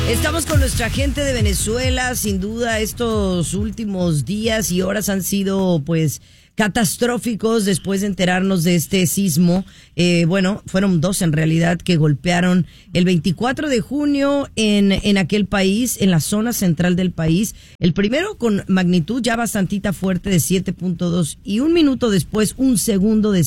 Estamos con nuestra gente de Venezuela. Sin duda, estos últimos días y horas han sido, pues, catastróficos después de enterarnos de este sismo. Bueno, fueron dos en realidad que golpearon el 24 de junio en aquel país, en la zona central del país. El primero con magnitud ya bastantita fuerte de 7.2 y un minuto después un segundo de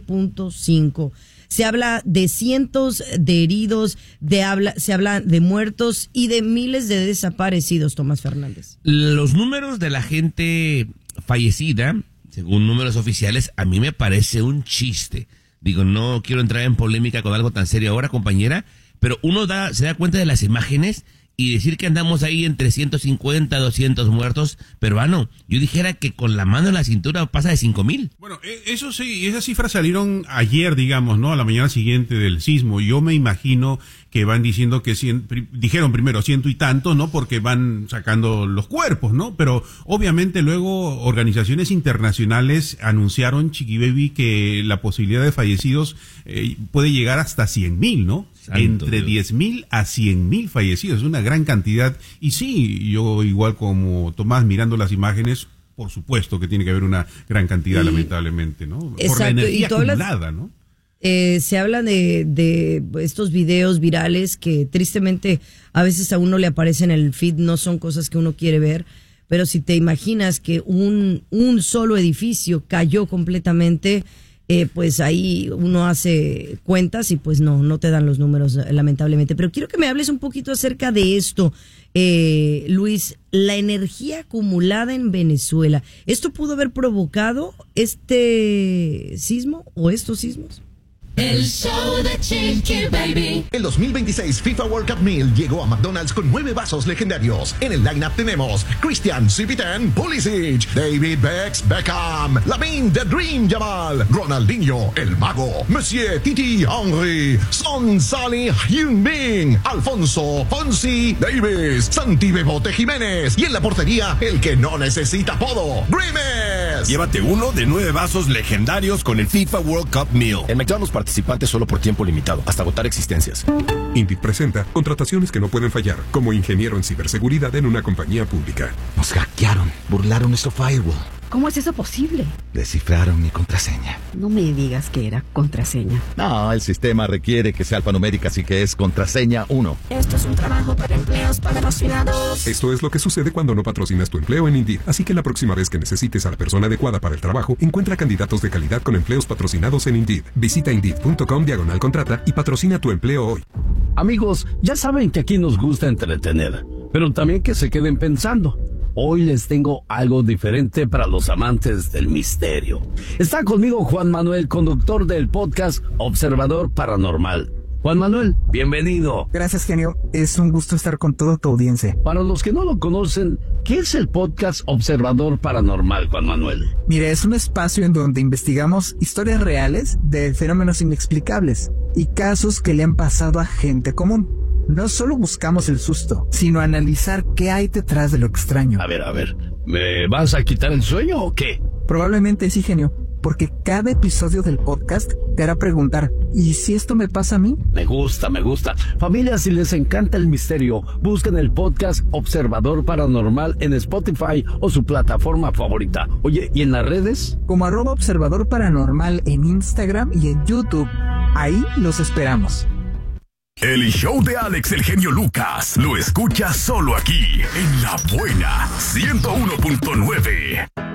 7.5. Se habla de cientos de heridos, se habla de muertos y de miles de desaparecidos, Tomás Fernández. Los números de la gente fallecida, según números oficiales, a mí me parece un chiste. Digo, no quiero entrar en polémica con algo tan serio ahora, compañera, pero uno se da cuenta de las imágenes y decir que andamos ahí entre 150, 200 muertos, peruano, yo dijera que con la mano en la cintura pasa de 5,000. Bueno, eso sí, esas cifras salieron ayer, digamos, ¿no? A la mañana siguiente del sismo. Yo me imagino que van diciendo que dijeron primero 100 y tantos, ¿no? Porque van sacando los cuerpos, ¿no? Pero obviamente luego organizaciones internacionales anunciaron, Chiqui Baby, que la posibilidad de fallecidos puede llegar hasta 100,000, ¿no? Entre 10,000 a 100,000 fallecidos, es una gran cantidad. Y sí, yo igual como Tomás, mirando las imágenes, por supuesto que tiene que haber una gran cantidad, lamentablemente, ¿no? Exacto. Por la energía acumulada, ¿no? Se habla de estos videos virales que tristemente a veces a uno le aparecen en el feed, no son cosas que uno quiere ver, pero si te imaginas que un solo edificio cayó completamente, pues ahí uno hace cuentas y pues no te dan los números, lamentablemente. Pero quiero que me hables un poquito acerca de esto, Luis, la energía acumulada en Venezuela. ¿Esto pudo haber provocado este sismo o estos sismos? El show de Chiqui Baby. El 2026 FIFA World Cup Meal llegó a McDonald's con 9 vasos legendarios. En el lineup tenemos Christian Civitan Pulisic, David Beckham, Lamine The Dream Yamal, Ronaldinho El Mago, Monsieur Titi Henry, Son Salih Heung-min, Alfonso Fonsi Davis, Santi Bebote Jiménez y en la portería el que no necesita apodo, Grimes. Llévate uno de 9 vasos legendarios con el FIFA World Cup Meal. En McDonald's participantes solo por tiempo limitado, hasta agotar existencias. Indeed presenta contrataciones que no pueden fallar, como ingeniero en ciberseguridad en una compañía pública. Nos hackearon, burlaron nuestro firewall. ¿Cómo es eso posible? Descifraron mi contraseña. No me digas que era contraseña. No, el sistema requiere que sea alfanumérica, así que es contraseña 1. Esto es un trabajo para empleos patrocinados. Esto es lo que sucede cuando no patrocinas tu empleo en Indeed. Así que la próxima vez que necesites a la persona adecuada para el trabajo, encuentra candidatos de calidad con empleos patrocinados en Indeed. Visita Indeed.com/contrata y patrocina tu empleo hoy. Amigos, ya saben que aquí nos gusta entretener, pero también que se queden pensando. Hoy les tengo algo diferente para los amantes del misterio. Está conmigo Juan Manuel, conductor del podcast Observador Paranormal. Juan Manuel, bienvenido. Gracias, genio. Es un gusto estar con toda tu audiencia. Para los que no lo conocen, ¿qué es el podcast Observador Paranormal, Juan Manuel? Mire, es un espacio en donde investigamos historias reales de fenómenos inexplicables y casos que le han pasado a gente común. No solo buscamos el susto, sino analizar qué hay detrás de lo extraño. A ver, ¿me vas a quitar el sueño o qué? Probablemente sí, genio, porque cada episodio del podcast te hará preguntar, ¿y si esto me pasa a mí? Me gusta. Familia, si les encanta el misterio, busquen el podcast Observador Paranormal en Spotify o su plataforma favorita. Oye, ¿y en las redes? Como @Observador Paranormal en Instagram y en YouTube. Ahí los esperamos. El show de Alex el genio Lucas lo escuchas solo aquí en La Buena 101.9.